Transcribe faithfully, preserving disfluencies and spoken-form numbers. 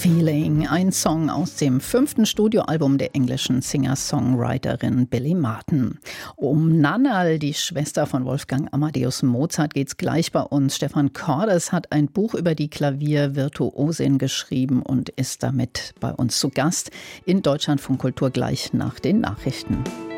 Feeling, ein Song aus dem fünften Studioalbum der englischen Singer-Songwriterin Billy Martin. Um Nannerl, die Schwester von Wolfgang Amadeus Mozart, geht's gleich bei uns. Stefan Cordes hat ein Buch über die Klaviervirtuosin geschrieben und ist damit bei uns zu Gast in Deutschlandfunk Kultur gleich nach den Nachrichten.